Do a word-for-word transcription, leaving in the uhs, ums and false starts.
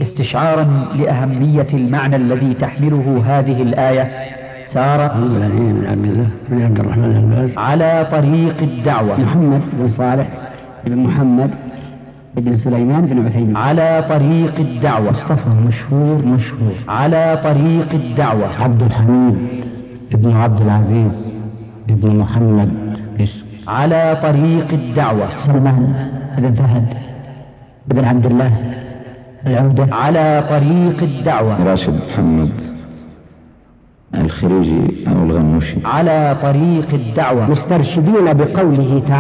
استشعارا لأهمية المعنى الذي تحمله هذه الآية سار بن عبد الرحمن الباز على طريق الدعوة محمد بن صالح بن محمد بن سليمان بن عثيمين على طريق الدعوة مصطفى مشهور مشهور على طريق الدعوة عبد الحميد ابن عبد العزيز ابن محمد على طريق الدعوة سلمان بن فهد بن عبد الله العودة على طريق الدعوة راشد محمد الخريجي أو الغنوشي على طريق الدعوة مسترشدين بقوله تعالى